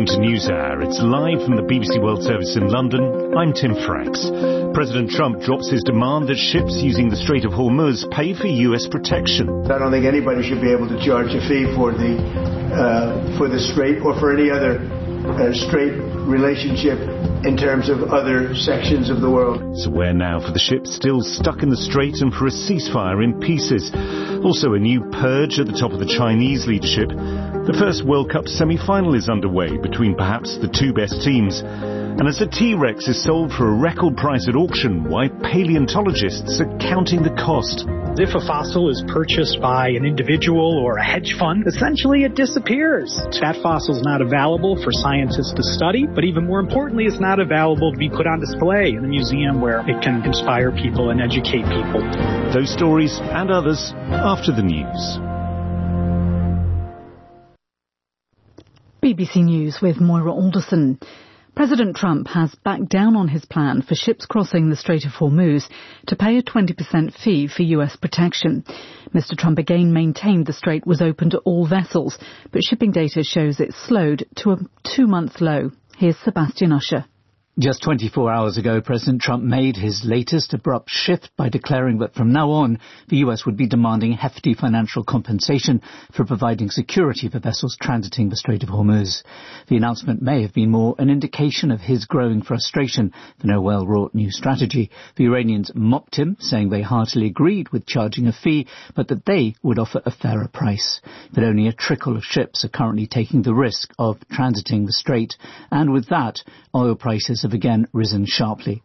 welcome to NewsHour. It's live from the BBC World Service in London. I'm Tim Franks. President Trump drops his demand that ships using the Strait of Hormuz pay for US protection. I don't think anybody should be able to charge a fee for the strait or for any other strait relationship in terms of other sections of the world. So where now for the ships still stuck in the strait and for a ceasefire in pieces? Also a new purge at the top of the Chinese leadership. The first World Cup semi-final is underway between perhaps the two best teams. And as the T-Rex is sold for a record price at auction, why paleontologists are counting the cost. If a fossil is purchased by an individual or a hedge fund, essentially it disappears. That fossil is not available for scientists to study, but even more importantly, it's not available to be put on display in a museum where it can inspire people and educate people. Those stories and others after the news. BBC News with Moira Alderson. President Trump has backed down on his plan for ships crossing the Strait of Hormuz to pay a 20% fee for US protection. Mr. Trump again maintained the strait was open to all vessels, but shipping data shows it slowed to a 2-month low. Here's Sebastian Usher. Just 24 hours ago, President Trump made his latest abrupt shift by declaring that from now on, the US would be demanding hefty financial compensation for providing security for vessels transiting the Strait of Hormuz. The announcement may have been more an indication of his growing frustration than a well-wrought new strategy. The Iranians mocked him, saying they heartily agreed with charging a fee, but that they would offer a fairer price. But only a trickle of ships are currently taking the risk of transiting the strait, and with that, oil prices have again risen sharply.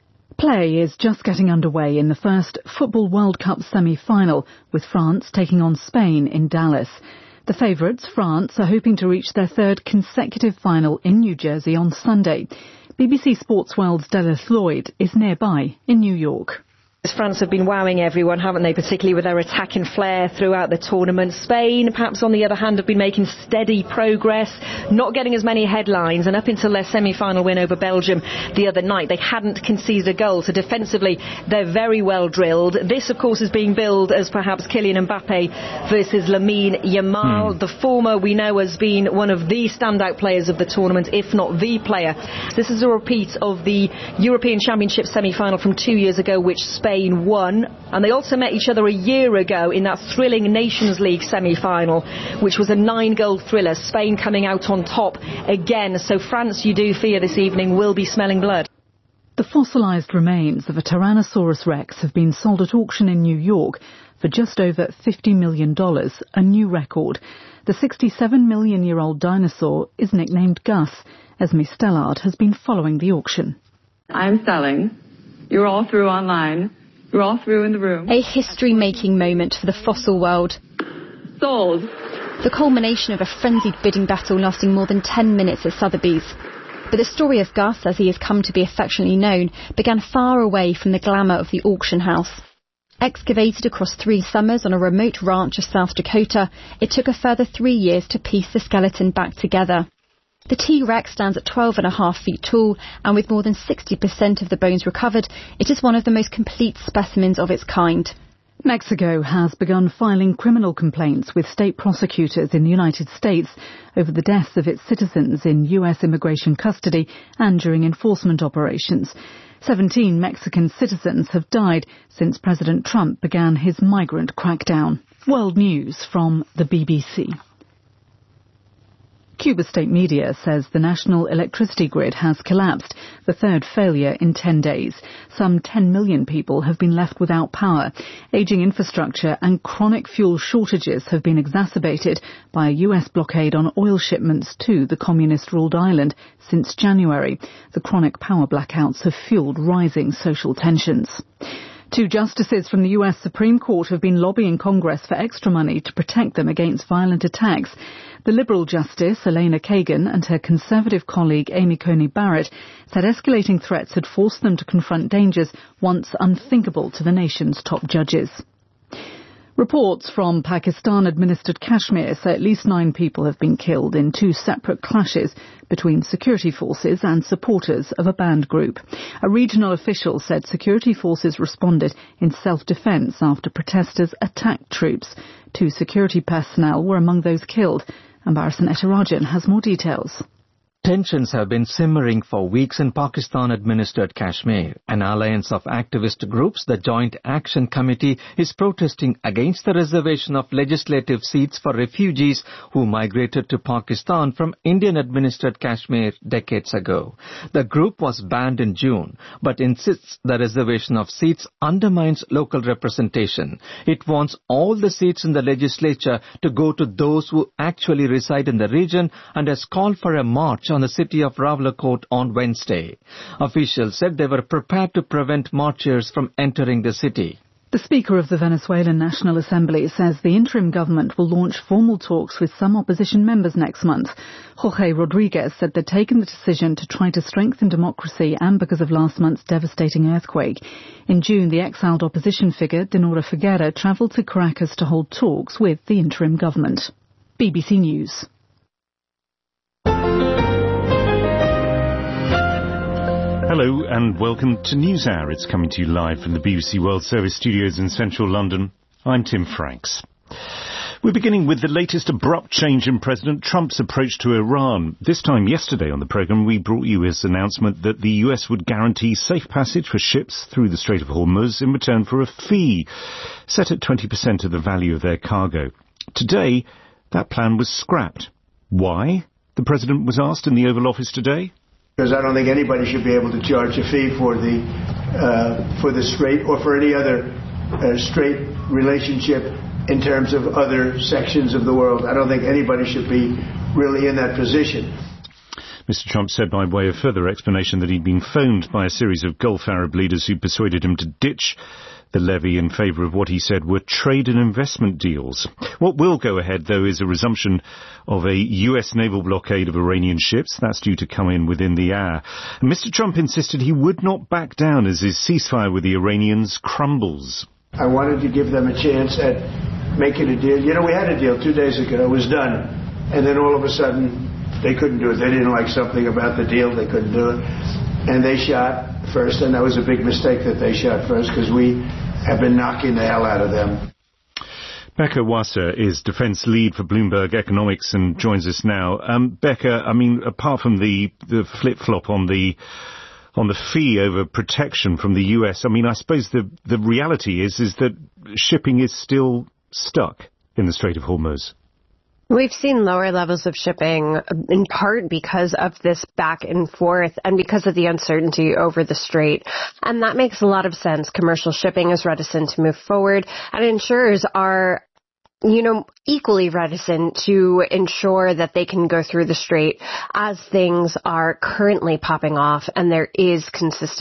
Play is just getting underway in the first Football World Cup semi-final, with France taking on Spain in Dallas. The favourites, France, are hoping to reach their third consecutive final in New Jersey on Sunday. BBC Sports World's Dallas Lloyd is nearby in New York. France have been wowing everyone, haven't they, particularly with their attacking flair throughout the tournament. Spain, perhaps on the other hand, have been making steady progress, not getting as many headlines, and up until their semi-final win over Belgium the other night, they hadn't conceded a goal, so defensively they're very well drilled. This, of course, is being billed as perhaps Kylian Mbappe versus Lamine Yamal. The former, we know, has been one of the standout players of the tournament, if not the player. This is a repeat of the European Championship semi-final from 2 years ago, which Spain won, and they also met each other a year ago in that thrilling Nations League semi-final, which was a 9-goal thriller, Spain coming out on top again. So France, you do fear this evening, will be smelling blood. The fossilised remains of a Tyrannosaurus Rex have been sold at auction in New York for just over $50 million, a new record. The 67-million-year-old dinosaur is nicknamed Gus. Esme Stellard has been following the auction. I'm selling. You're all through online. You're all through in the room. A history-making moment for the fossil world. Sold. The culmination of a frenzied bidding battle lasting more than 10 minutes at Sotheby's. But the story of Gus, as he has come to be affectionately known, began far away from the glamour of the auction house. Excavated across 3 summers on a remote ranch of South Dakota, it took a further 3 years to piece the skeleton back together. The T-Rex stands at 12.5 feet tall, and with more than 60% of the bones recovered, it is one of the most complete specimens of its kind. Mexico has begun filing criminal complaints with state prosecutors in the United States over the deaths of its citizens in US immigration custody and during enforcement operations. 17 Mexican citizens have died since President Trump began his migrant crackdown. World News from the BBC. Cuba state media says the national electricity grid has collapsed, the third failure in 10 days. Some 10 million people have been left without power. Ageing infrastructure and chronic fuel shortages have been exacerbated by a US blockade on oil shipments to the communist-ruled island since January. The chronic power blackouts have fueled rising social tensions. 2 justices from the US Supreme Court have been lobbying Congress for extra money to protect them against violent attacks. The Liberal Justice, Elena Kagan, and her Conservative colleague, Amy Coney Barrett, said escalating threats had forced them to confront dangers once unthinkable to the nation's top judges. Reports from Pakistan-administered Kashmir say at least 9 people have been killed in 2 separate clashes between security forces and supporters of a banned group. A regional official said security forces responded in self-defence after protesters attacked troops. 2 security personnel were among those killed. And Barasan Ettarajan has more details. Tensions have been simmering for weeks in Pakistan-administered Kashmir. An alliance of activist groups, the Joint Action Committee, is protesting against the reservation of legislative seats for refugees who migrated to Pakistan from Indian-administered Kashmir decades ago. The group was banned in June, but insists the reservation of seats undermines local representation. It wants all the seats in the legislature to go to those who actually reside in the region and has called for a march on the city of Rawalakot on Wednesday. Officials said they were prepared to prevent marchers from entering the city. The Speaker of the Venezuelan National Assembly says the interim government will launch formal talks with some opposition members next month. Jorge Rodriguez said they'd taken the decision to try to strengthen democracy and because of last month's devastating earthquake. In June, the exiled opposition figure, Dinora Figuera, travelled to Caracas to hold talks with the interim government. BBC News. Hello and welcome to NewsHour. It's coming to you live from the BBC World Service studios in central London. I'm Tim Franks. We're beginning with the latest abrupt change in President Trump's approach to Iran. This time yesterday on the programme we brought you his announcement that the US would guarantee safe passage for ships through the Strait of Hormuz in return for a fee set at 20% of the value of their cargo. Today, that plan was scrapped. Why? The President was asked in the Oval Office today. Because I don't think anybody should be able to charge a fee for the strait or for any other strait relationship in terms of other sections of the world. I don't think anybody should be really in that position. Mr. Trump said by way of further explanation that he'd been phoned by a series of Gulf Arab leaders who persuaded him to ditch the levy in favour of what he said were trade and investment deals. What will go ahead, though, is a resumption of a US naval blockade of Iranian ships. That's due to come in within the hour. And Mr. Trump insisted he would not back down as his ceasefire with the Iranians crumbles. I wanted to give them a chance at making a deal. You know, we had a deal 2 days ago. It was done. And then all of a sudden, they couldn't do it. They didn't like something about the deal. They couldn't do it. And they shot first, and that was a big mistake that they shot first because we have been knocking the hell out of them. Becca Wasser is defence lead for Bloomberg Economics and joins us now. Becca, I mean, apart from the flip-flop on the fee over protection from the US, I mean, I suppose the reality is that shipping is still stuck in the Strait of Hormuz. We've seen lower levels of shipping in part because of this back and forth and because of the uncertainty over the strait. And that makes a lot of sense. Commercial shipping is reticent to move forward, and insurers are, equally reticent to ensure that they can go through the strait as things are currently popping off and there is consistent